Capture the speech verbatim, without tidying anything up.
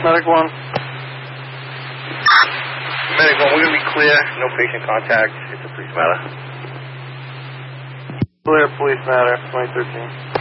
Medic one. Medic one, we're going to be clear. No patient contact. It's a police matter. Clear, police matter, twenty thirteen.